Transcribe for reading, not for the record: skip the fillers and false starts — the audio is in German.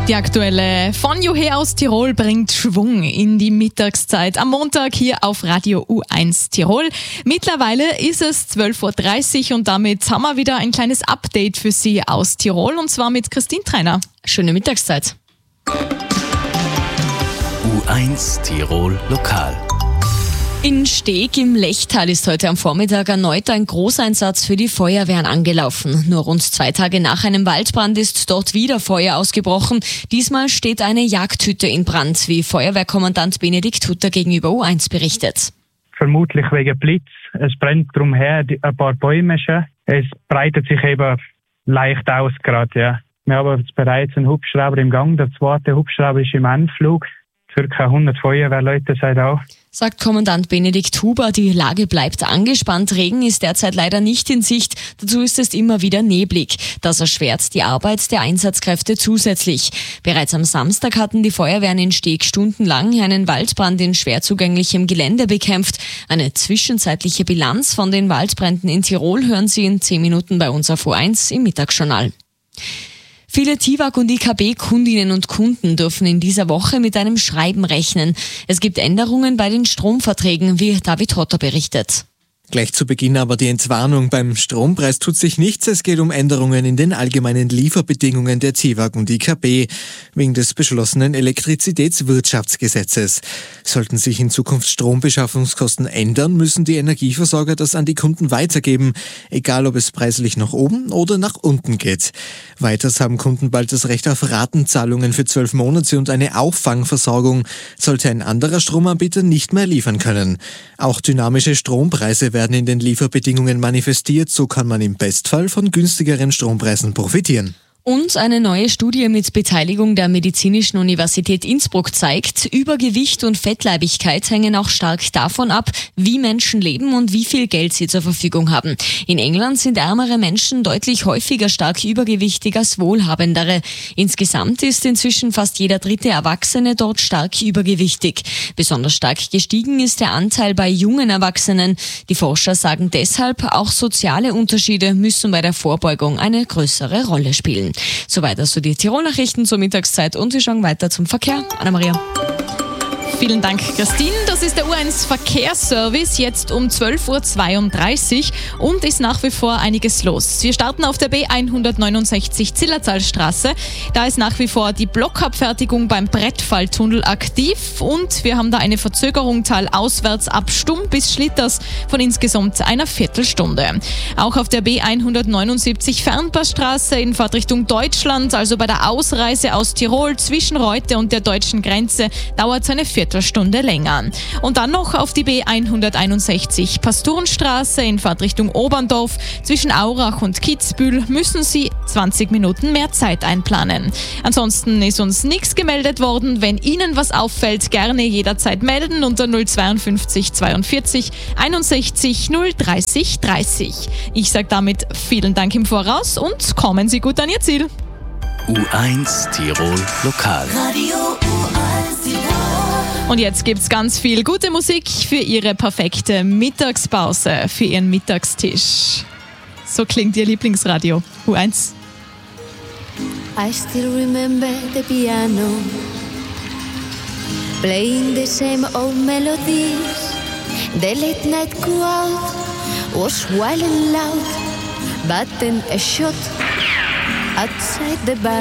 Die aktuelle von Juhe aus Tirol bringt Schwung in die Mittagszeit am Montag hier auf Radio U1 Tirol. Mittlerweile ist es 12.30 Uhr und damit haben wir wieder ein kleines Update für Sie aus Tirol und zwar mit Christine Treiner. Schöne Mittagszeit. U1 Tirol Lokal. In Steg im Lechtal ist heute am Vormittag erneut ein Großeinsatz für die Feuerwehren angelaufen. Nur rund 2 Tage nach einem Waldbrand ist dort wieder Feuer ausgebrochen. Diesmal steht eine Jagdhütte in Brand, wie Feuerwehrkommandant Benedikt Hutter gegenüber U1 berichtet. Vermutlich wegen Blitz. Es brennt drumher ein paar Bäume schon. Es breitet sich eben leicht aus gerade, ja. Wir haben jetzt bereits einen Hubschrauber im Gang. Der 2. Hubschrauber ist im Anflug. Circa 100 Feuerwehrleute sind auch. Sagt Kommandant Benedikt Huber, die Lage bleibt angespannt. Regen ist derzeit leider nicht in Sicht. Dazu ist es immer wieder neblig. Das erschwert die Arbeit der Einsatzkräfte zusätzlich. Bereits am Samstag hatten die Feuerwehren in Steg stundenlang einen Waldbrand in schwer zugänglichem Gelände bekämpft. Eine zwischenzeitliche Bilanz von den Waldbränden in Tirol hören Sie in 10 Minuten bei uns auf U1 im Mittagsjournal. Viele TIWAG- und IKB-Kundinnen und Kunden dürfen in dieser Woche mit einem Schreiben rechnen. Es gibt Änderungen bei den Stromverträgen, wie David Hotter berichtet. Gleich zu Beginn aber die Entwarnung. Beim Strompreis tut sich nichts. Es geht um Änderungen in den allgemeinen Lieferbedingungen der TIWAG und IKB wegen des beschlossenen Elektrizitätswirtschaftsgesetzes. Sollten sich in Zukunft Strombeschaffungskosten ändern, müssen die Energieversorger das an die Kunden weitergeben, egal ob es preislich nach oben oder nach unten geht. Weiters haben Kunden bald das Recht auf Ratenzahlungen für 12 Monate und eine Auffangversorgung, sollte ein anderer Stromanbieter nicht mehr liefern können. Auch dynamische Strompreise werden in den Lieferbedingungen manifestiert, so kann man im Bestfall von günstigeren Strompreisen profitieren. Und eine neue Studie mit Beteiligung der Medizinischen Universität Innsbruck zeigt, Übergewicht und Fettleibigkeit hängen auch stark davon ab, wie Menschen leben und wie viel Geld sie zur Verfügung haben. In England sind ärmere Menschen deutlich häufiger stark übergewichtig als wohlhabendere. Insgesamt ist inzwischen fast jeder 3. Erwachsene dort stark übergewichtig. Besonders stark gestiegen ist der Anteil bei jungen Erwachsenen. Die Forscher sagen deshalb, auch soziale Unterschiede müssen bei der Vorbeugung eine größere Rolle spielen. Soweit also die Tirol-Nachrichten zur Mittagszeit und wir schauen weiter zum Verkehr. Anna-Maria. Vielen Dank, Christine. Das ist der U1 Verkehrsservice, jetzt um 12.32 Uhr und ist nach wie vor einiges los. Wir starten auf der B169 Zillertalstraße. Da ist nach wie vor die Blockabfertigung beim Brettfalltunnel aktiv und wir haben da eine Verzögerung talauswärts ab Stumm bis Schlitters von insgesamt einer Viertelstunde. Auch auf der B179 Fernpassstraße in Fahrtrichtung Deutschland, also bei der Ausreise aus Tirol zwischen Reute und der deutschen Grenze, dauert es eine Viertelstunde länger. Und dann noch auf die B161 Pastorenstraße in Fahrtrichtung Oberndorf. Zwischen Aurach und Kitzbühel müssen Sie 20 Minuten mehr Zeit einplanen. Ansonsten ist uns nichts gemeldet worden. Wenn Ihnen was auffällt, gerne jederzeit melden unter 052 42 61 030 30. Ich sage damit vielen Dank im Voraus und kommen Sie gut an Ihr Ziel. U1 Tirol Lokal. Radio U1 Tirol. Und jetzt gibt's ganz viel gute Musik für Ihre perfekte Mittagspause, für Ihren Mittagstisch. So klingt Ihr Lieblingsradio. U1. I still remember the piano playing the same old melodies. The late night crowd was wild and loud, but then a shot outside the bar.